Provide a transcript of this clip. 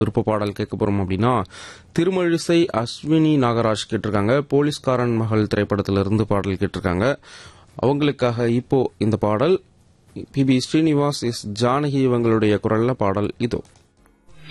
விருப்ப பாடல் கேட்க போறோம் அப்படின்னா திருமழிசை அஸ்வினி நாகராஜ் கேட்டிருக்காங்க. போலீஸ்காரன் மகள் திரைப்படத்திலிருந்து பாடல் கேட்டிருக்காங்க. அவங்களுக்காக இப்போ இந்த பாடல் பி.பி. ஸ்ரீனிவாஸ், எஸ். ஜானகி இவங்களுடைய குரல்ல பாடல் இதோ.